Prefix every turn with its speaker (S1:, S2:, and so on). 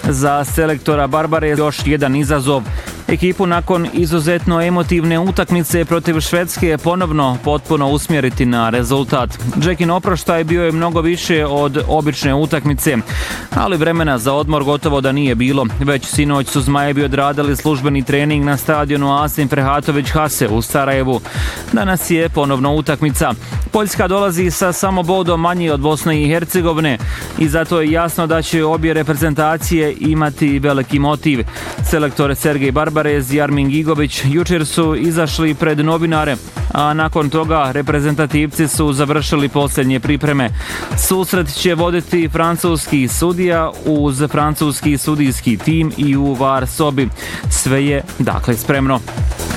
S1: Za selektora Barbarez još jedan izazov. Ekipu nakon izuzetno emotivne utakmice protiv Švedske ponovno potpuno usmjeriti na rezultat. Jackin oproštaj bio je mnogo više od obične utakmice, ali vremena za odmor gotovo da nije bilo. Već sinoć su Zmajevi odradili službeni trening na stadionu Asim Ferhatović Hase u Sarajevu. Danas je ponovno utakmica. Poljska dolazi sa samo bodom manje od Bosne i Hercegovine i zato je jasno da će obje reprezentacije imati veliki motiv. Selektor Sergej Barbarez i Armin Gigović jučer su izašli pred novinare, a nakon toga reprezentativci su završili posljednje pripreme. Susret će voditi francuski sudija uz francuski sudijski tim i u VAR sobi. Sve je dakle spremno.